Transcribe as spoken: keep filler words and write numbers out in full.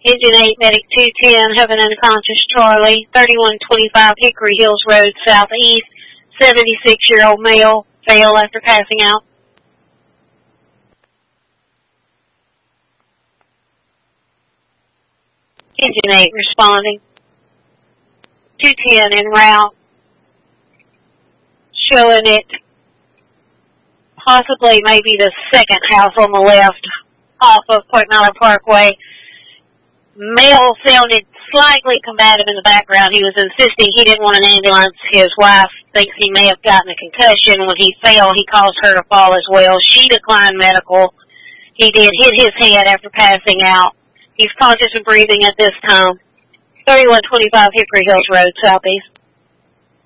Engine eight, Medic two ten, having unconscious Charlie, thirty-one twenty-five Hickory Hills Road, southeast, seventy-six-year-old male, fell after passing out. Engine eight responding. two ten en route, showing it possibly maybe the second house on the left off of Point Mallard Parkway. Male sounded slightly combative in the background. He was insisting he didn't want an ambulance. His wife thinks he may have gotten a concussion. When he fell, he caused her to fall as well. She declined medical. He did hit his head after passing out. He's conscious and breathing at this time. thirty-one twenty-five Hickory Hills Road, southeast.